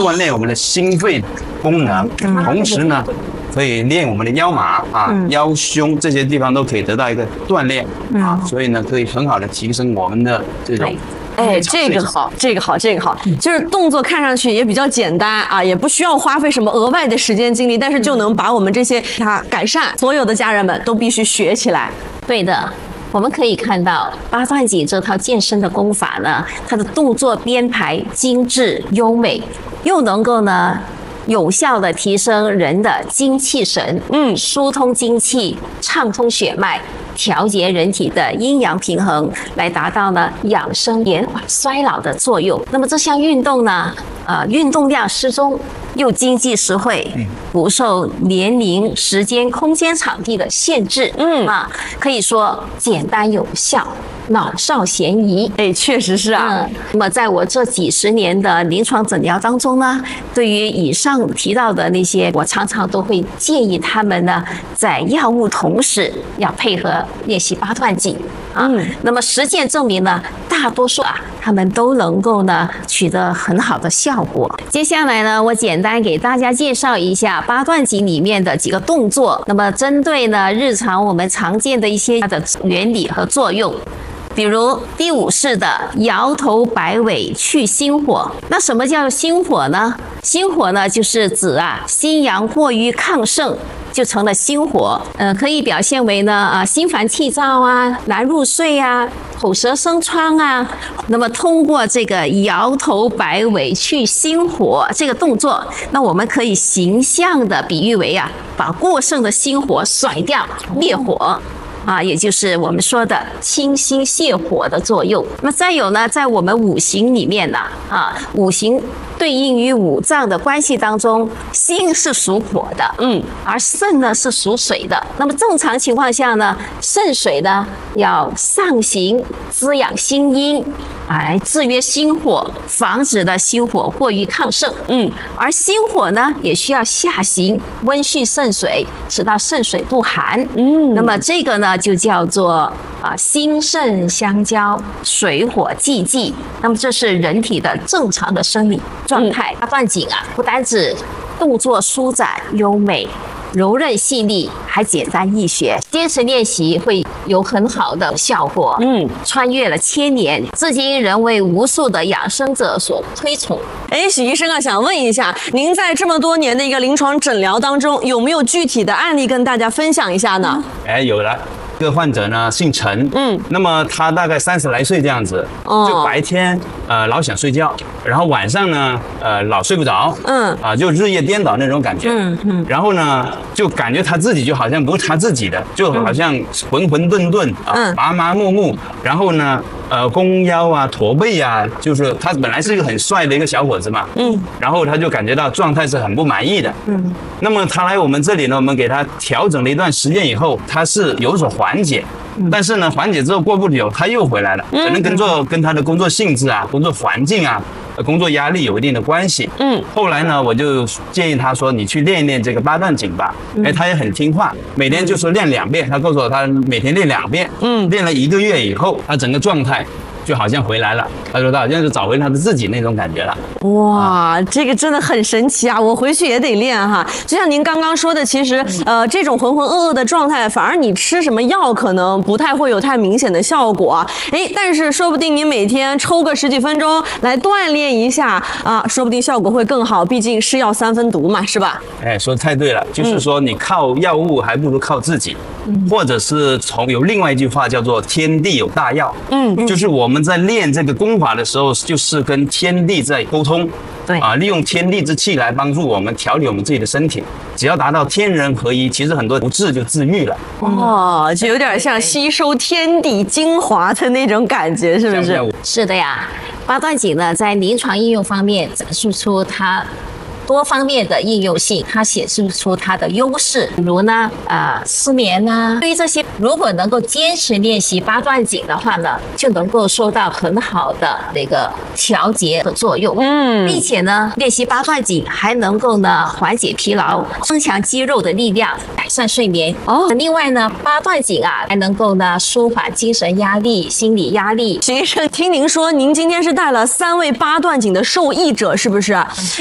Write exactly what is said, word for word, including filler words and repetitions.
锻炼我们的心肺功能，同时呢，可以练我们的腰马啊、嗯、腰胸这些地方都可以得到一个锻炼、嗯、啊，所以呢，可以很好的提升我们的这种。 哎，这个好，这个好，这个好，就是动作看上去也比较简单啊，也不需要花费什么额外的时间精力，但是就能把我们这些它改善。所有的家人们都必须学起来。 对的。我们可以看到八段锦这套健身的功法呢，它的动作编排精致优美，又能够呢有效的提升人的精气神，嗯，疏通精气，畅通血脉，调节人体的阴阳平衡，来达到呢养生延缓衰老的作用。那么这项运动呢，呃，运动量适中，又经济实惠，不受年龄、时间、空间、场地的限制，嗯啊，可以说简单有效。老少咸宜， 哎，确实是啊。 嗯，那么在我这几十年的临床诊疗当中呢，对于以上提到的那些，我常常都会建议他们呢，在药物同时要配合练习八段锦啊。嗯，那么实践证明呢，大多数啊，他们都能够呢取得很好的效果。接下来呢，我简单给大家介绍一下八段锦里面的几个动作。那么针对呢日常我们常见的一些它的原理和作用。比如第五式的摇头摆尾去心火，那什么叫心火呢？心火呢，就是指啊心阳过于亢盛，就成了心火。呃，可以表现为呢啊心烦气躁啊、难入睡啊、口舌生疮啊。那么通过这个摇头摆尾去心火这个动作，那我们可以形象的比喻为啊，把过剩的心火甩掉，灭火。啊，也就是我们说的清心泻火的作用。那么再有呢，在我们五行里面呢，啊，五行对应于五脏的关系当中，心是属火的，嗯，而肾呢是属水的。那么正常情况下呢，肾水呢要上行滋养心阴，来制约心火，防止的心火过于亢盛，嗯，而心火呢也需要下行温煦肾水，使到肾水不寒，嗯，那么这个呢就叫做啊心肾相交，水火既济。那么这是人体的正常的生理状态。八段锦啊，不单指动作舒展优美、柔韧细腻，还简单易学，坚持练习会有很好的效果。嗯，穿越了千年，至今仍为无数的养生者所推崇。 哎，许医生啊，想问一下，您在这么多年的一个临床诊疗当中，有没有具体的案例跟大家分享一下呢？ 哎，有了。这个患者呢姓陈，嗯，那么他大概三十来岁这样子，哦，就白天呃老想睡觉，然后晚上呢呃老睡不着，嗯，啊就日夜颠倒那种感觉，嗯嗯，然后呢就感觉他自己就好像不是他自己的，就好像浑浑沌沌啊，麻麻木木，然后呢呃弓腰啊驼背啊，就是他本来是一个很帅的一个小伙子嘛，嗯，然后他就感觉到状态是很不满意的，嗯，那么他来我们这里呢，我们给他调整了一段时间以后，他是有所缓解，但是呢，缓解之后过不久他又回来了，可能跟做跟他的工作性质啊、工作环境啊、工作压力有一定的关系。嗯，后来呢，我就建议他说，你去练一练这个八段锦吧。哎，他也很听话，每天就说练两遍。他告诉我，他每天练两遍。嗯，练了一个月以后，他整个状态就好像回来了，他说他好像是找回他的自己那种感觉了。 哇，这个真的很神奇啊！我回去也得练哈。就像您刚刚说的，其实呃这种浑浑噩噩的状态，反而你吃什么药可能不太会有太明显的效果。哎，但是说不定你每天抽个十几分钟来锻炼一下啊，说不定效果会更好。毕竟是药三分毒嘛，是吧？ 哎，说的太对了，就是说你靠药物还不如靠自己，嗯、或者是从有另外一句话叫做天地有大药，嗯，就是我们。我们在练这个功法的时候，就是跟天地在沟通，对啊，利用天地之气来帮助我们调理我们自己的身体。只要达到天人合一，其实很多不治就治愈了。 哦，就有点像吸收天地精华的那种感觉，是不是？ 是的呀。八段锦呢，在临床应用方面展示出它多方面的应用性，它显示出它的优势，比如呢，呃，失眠啊，对于这些，如果能够坚持练习八段锦的话呢，就能够收到很好的那个调节的作用，嗯，并且呢，练习八段锦还能够呢缓解疲劳，增强肌肉的力量，改善睡眠。哦，另外呢，八段锦啊，还能够呢舒缓精神压力、心理压力。 徐医生，听您说，您今天是带了三位八段锦的受益者，是不是？